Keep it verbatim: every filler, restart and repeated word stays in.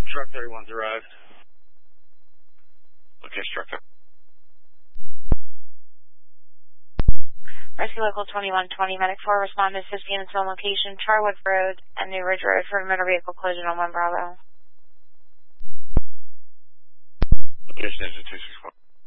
Truck thirty-one's arrived. Okay, truck thirty. Rescue Local twenty-one twenty, Medic four, respond to assist units on location, Charwood Road and New Ridge Road for a motor vehicle collision on one Bravo. Location is two six four.